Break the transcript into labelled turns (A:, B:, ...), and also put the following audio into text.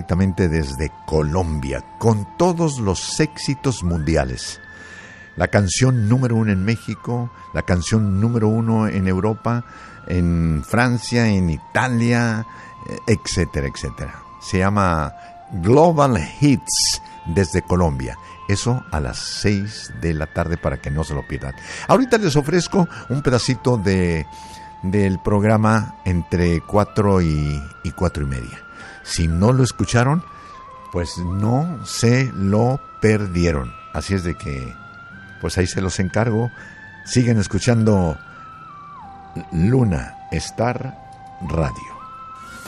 A: directamente desde Colombia, con todos los éxitos mundiales. La canción número 1 en México, la canción número 1 en Europa, en Francia, en Italia, etcétera, etcétera. Se llama Global Hits desde Colombia. Eso a las 6 de la tarde para que no se lo pierdan. Ahorita les ofrezco un pedacito del programa entre 4 y 4:30. Si no lo escucharon, pues no se lo perdieron. Así es de que, pues ahí se los encargo. Siguen escuchando Luna Star Radio.